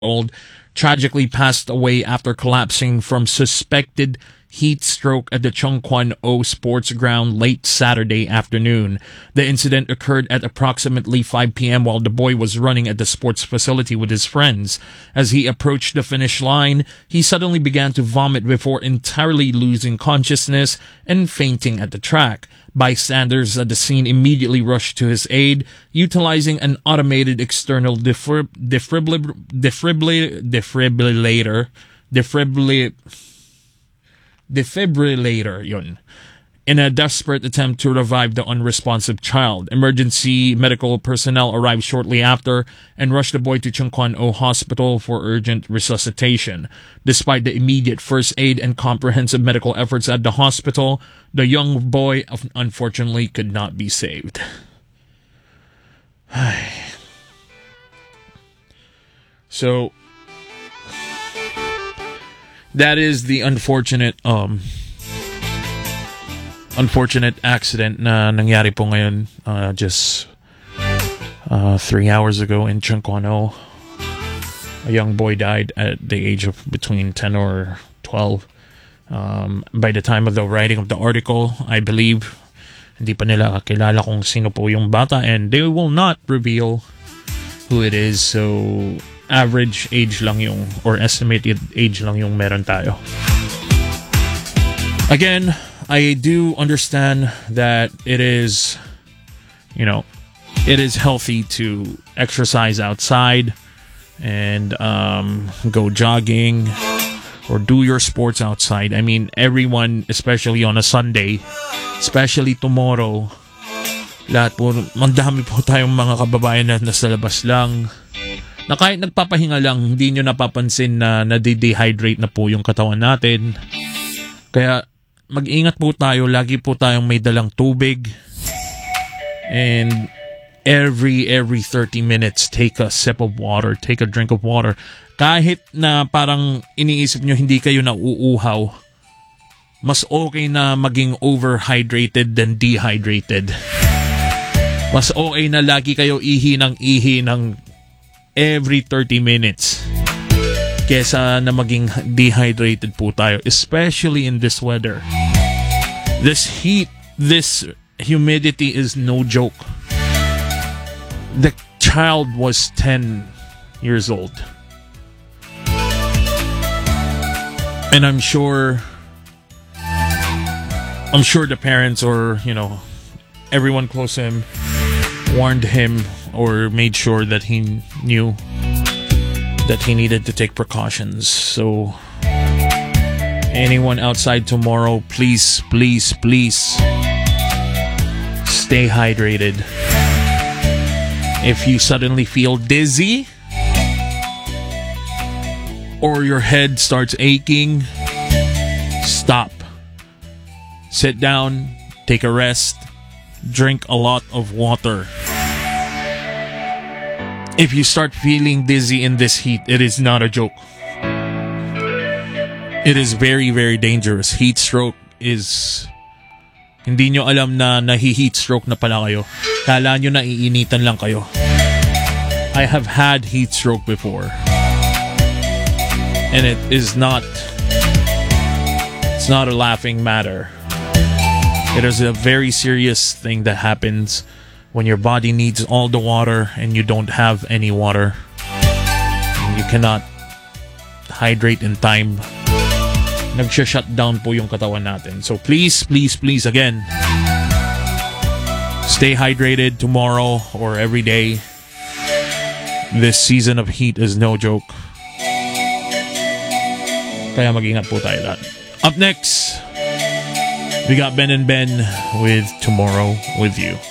old tragically passed away after collapsing from suspected heat stroke at the Chongquan O Sports Ground late Saturday afternoon. The incident occurred at approximately 5 p.m. while the boy was running at the sports facility with his friends. As he approached the finish line, he suddenly began to vomit before entirely losing consciousness and fainting at the track. Bystanders at the scene immediately rushed to his aid, utilizing an automated external defibrillator yun, in a desperate attempt to revive the unresponsive child. Emergency medical personnel arrived shortly after and rushed the boy to Chongquan O Hospital for urgent resuscitation. Despite the immediate first aid and comprehensive medical efforts at the hospital, the young boy unfortunately could not be saved. So that is the unfortunate accident na nangyari po ngayon just 3 hours ago in Chongquan O. A young boy died at the age of between 10 or 12. By the time of the writing of the article, I believe hindi pa nila kilala kung sino po yung bata, and they will not reveal who it is. So average age lang yung, or estimated age lang yung meron tayo. Again, I do understand that it is healthy to exercise outside and go jogging or do your sports outside. I mean, everyone, especially on a Sunday, especially tomorrow, lahat po, mandami po tayong mga kababayan na nasa labas lang, na kahit nagpapahinga lang, hindi nyo napapansin na nade-dehydrate na po yung katawan natin. Kaya mag-ingat po tayo, lagi po tayong may dalang tubig. And every 30 minutes, take a sip of water, take a drink of water. Kahit na parang iniisip nyo hindi kayo nauuhaw, mas okay na maging overhydrated than dehydrated. Mas okay na lagi kayo ihi ng every 30 minutes kesa na maging dehydrated po tayo, especially in this weather. This heat, this humidity is no joke. The child was 10 years old. And I'm sure the parents or, everyone close to him warned him or made sure that he knew that he needed to take precautions. So anyone outside tomorrow, please stay hydrated. If you suddenly feel dizzy or your head starts aching, stop. Sit down, take a rest, drink a lot of water. If you start feeling dizzy in this heat, it is not a joke. It is very, very dangerous. Heat stroke is... Hindi nyo alam na nahi-heat stroke na pala kayo. Kala nyo na iinitan lang kayo. I have had heat stroke before. And it's not a laughing matter. It is a very serious thing that happens when your body needs all the water and you don't have any water. And you cannot hydrate in time. Nagsha-shut down po yung katawan natin. So please again, stay hydrated tomorrow or every day. This season of heat is no joke. Kaya mag-ingat po tayo lahat. Up next, we got Ben and Ben with Tomorrow With You.